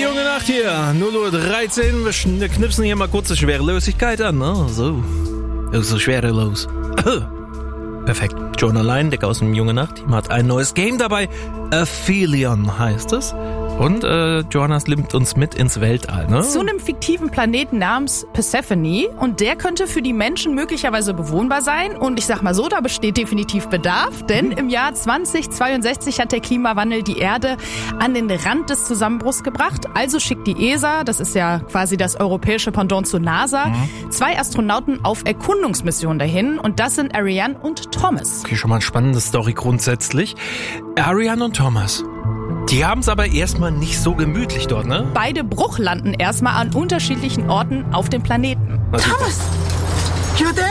junge Nacht hier, 0:13 Uhr. Wir knipsen hier mal kurz die Schwerelosigkeit an, ne? So schwerelos. Perfekt. John allein, Deck aus dem Junge Nacht, hat ein neues Game dabei. Aphelion heißt es. Und Jonas nimmt uns mit ins Weltall, ne? Zu einem fiktiven Planeten namens Persephone. Und der könnte für die Menschen möglicherweise bewohnbar sein. Und ich sag mal so, da besteht definitiv Bedarf. Denn im Jahr 2062 hat der Klimawandel die Erde an den Rand des Zusammenbruchs gebracht. Also schickt die ESA, das ist ja quasi das europäische Pendant zur NASA, 2 Astronauten auf Erkundungsmissionen dahin. Und das sind Ariane und Thomas. Okay, schon mal eine spannende Story grundsätzlich. Ariane und Thomas. Die haben es aber erstmal nicht so gemütlich dort, ne? Beide bruchlanden erstmal an unterschiedlichen Orten auf dem Planeten. Thomas! You there?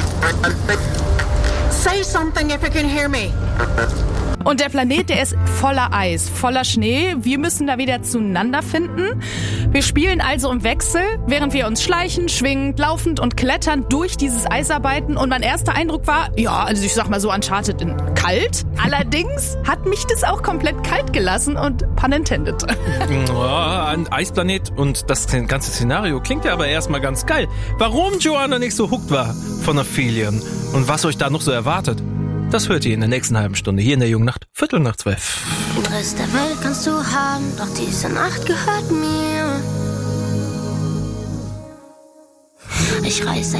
Say something if you can hear me. Und der Planet, der ist voller Eis, voller Schnee. Wir müssen da wieder zueinander finden. Wir spielen also im Wechsel, während wir uns schleichen, schwingend, laufend und klettern durch dieses Eis arbeiten. Und mein erster Eindruck war, ja, also ich sag mal so Uncharted in kalt. Allerdings hat mich das auch komplett kalt gelassen und pun intended. Ein Eisplanet und das ganze Szenario klingt ja aber erstmal ganz geil. Warum Joanna nicht so hooked war von Aphelion und was euch da noch so erwartet? Das hört ihr in der nächsten halben Stunde hier in der Jungen Nacht, 11:45. Den Rest der Welt kannst du haben, doch diese Nacht gehört mir. Ich reiße